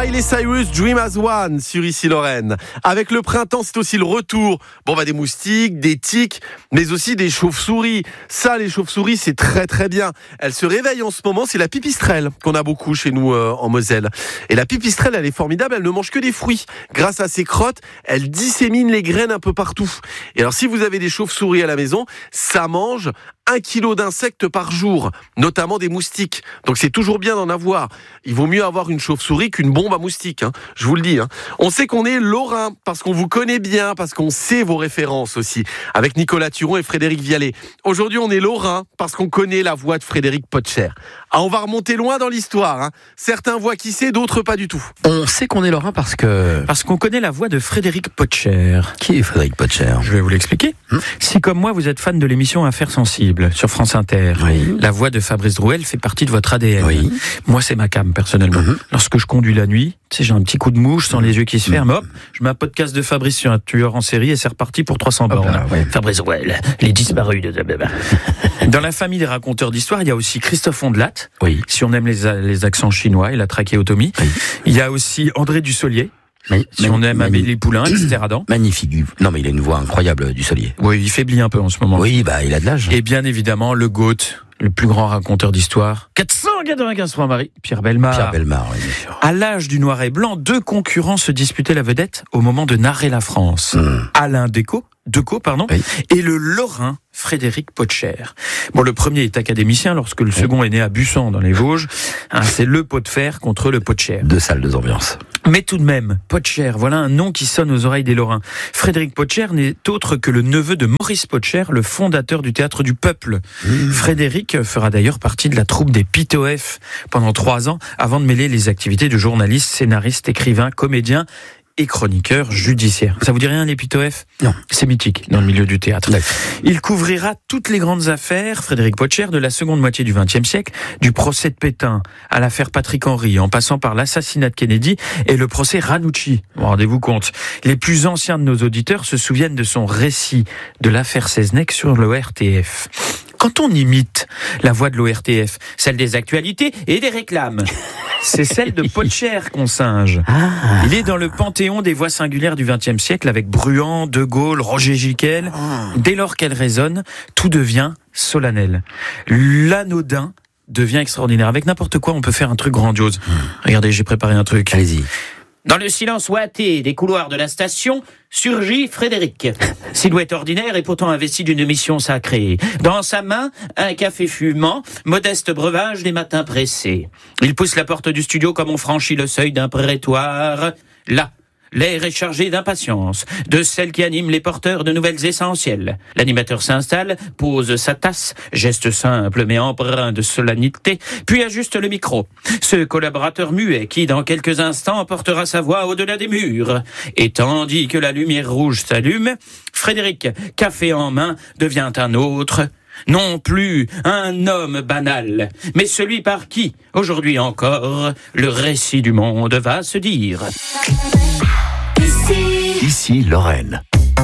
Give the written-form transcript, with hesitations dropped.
Miley Cyrus, Dream as One sur Ici Lorraine. Avec le printemps, c'est aussi le retour. Des moustiques, des tiques, mais aussi des chauves-souris. Ça, les chauves-souris, c'est très très bien. Elles se réveillent en ce moment, c'est la pipistrelle qu'on a beaucoup chez nous en Moselle. Et la pipistrelle, elle est formidable, elle ne mange que des fruits. Grâce à ses crottes, elle dissémine les graines un peu partout. Et alors, si vous avez des chauves-souris à la maison, ça mange 1 kilo d'insectes par jour, notamment des moustiques. Donc c'est toujours bien d'en avoir. Il vaut mieux avoir une chauve-souris qu'une bombe à moustiques, je vous le dis. On sait qu'on est lorrain, parce qu'on vous connaît bien, parce qu'on sait vos références aussi, avec Nicolas Turon et Frédéric Vialet. Aujourd'hui, on est lorrain, parce qu'on connaît la voix de Frédéric Potcher. On va remonter loin dans l'histoire. Certains voient qui c'est, d'autres pas du tout. On sait qu'on est lorrain parce qu'on connaît la voix de Frédéric Potcher. Qui est Frédéric Potcher ? Je vais vous l'expliquer. Si comme moi, vous êtes fan de l'émission Affaires sensibles sur France Inter, la voix de Fabrice Drouel fait partie de votre ADN. Oui. Moi, c'est ma came, personnellement. Lorsque je conduis la nuit, j'ai un petit coup de mouche sans les yeux qui se ferment, hop, je mets un podcast de Fabrice sur un tueur en série et c'est reparti pour 300 bornes. Fabrice Drouel, les disparus de... Dans la famille des raconteurs d'histoire, il y a aussi Christophe Ondelat, si on aime les accents chinois et la trachéotomie. Il y a aussi André Dussolier, si on aime Amélie Poulain, etc. Magnifique. Non, mais il a une voix incroyable, Dussolier. Oui, il faiblit un peu en ce moment. Oui, il a de l'âge. Et bien évidemment, le GOAT, le plus grand raconteur d'histoire. 495 francs Marie, Pierre Bellemare. Pierre Bellemare, oui, bien sûr. À l'âge du noir et blanc, 2 concurrents se disputaient la vedette au moment de narrer la France. Alain Decaux, et le Lorrain Frédéric Potcher. Le premier est académicien lorsque le second est né à Bussan dans les Vosges. C'est le pot de fer contre le Potcher. 2 salles, 2 ambiances. Mais tout de même, Potcher, voilà un nom qui sonne aux oreilles des Lorrains. Frédéric Potcher n'est autre que le neveu de Maurice Potcher, le fondateur du Théâtre du Peuple. Frédéric fera d'ailleurs partie de la troupe des Pitoef pendant 3 ans, avant de mêler les activités de journaliste, scénariste, écrivain, comédien et chroniqueur judiciaire. Ça vous dit rien, les Pitoef ? Non. C'est mythique dans le milieu du théâtre. Il couvrira toutes les grandes affaires, Frédéric Potcher, de la seconde moitié du XXe siècle, du procès de Pétain à l'affaire Patrick Henry, en passant par l'assassinat de Kennedy et le procès Ranucci. Rendez-vous compte. Les plus anciens de nos auditeurs se souviennent de son récit de l'affaire Seznec sur l'ORTF. Quand on imite la voix de l'ORTF, celle des actualités et des réclames, c'est celle de Potcher qu'on singe. Il est dans le panthéon des voix singulières du XXe siècle avec Bruand, De Gaulle, Roger Giquel. Dès lors qu'elle résonne, tout devient solennel. L'anodin devient extraordinaire. Avec n'importe quoi, on peut faire un truc grandiose. Regardez, j'ai préparé un truc. Allez-y. Dans le silence ouaté des couloirs de la station, surgit Frédéric. Silhouette ordinaire et pourtant investi d'une mission sacrée. Dans sa main, un café fumant, modeste breuvage des matins pressés. Il pousse la porte du studio comme on franchit le seuil d'un prétoire. Là, l'air est chargé d'impatience, de celle qui anime les porteurs de nouvelles essentielles. L'animateur s'installe, pose sa tasse, geste simple mais empreint de solennité, puis ajuste le micro. Ce collaborateur muet qui, dans quelques instants, portera sa voix au-delà des murs. Et tandis que la lumière rouge s'allume, Frédéric, café en main, devient un autre. Non plus un homme banal, mais celui par qui, aujourd'hui encore, le récit du monde va se dire. Ici Lorraine.